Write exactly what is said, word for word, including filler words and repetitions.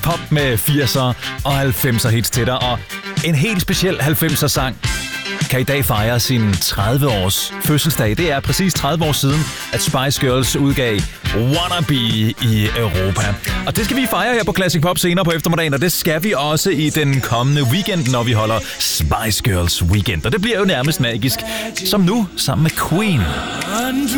pop med firser og halvfemser hits til dig, og en helt speciel halvfemser sang kan i dag fejre sin tredive års fødselsdag. Det er præcis tredive år siden, at Spice Girls udgav Wannabe i Europa. Og det skal vi fejre her på Classic Pop senere på eftermiddagen, og det skal vi også i den kommende weekend, når vi holder Spice Girls Weekend. Og det bliver jo nærmest magisk, som nu sammen med Queen.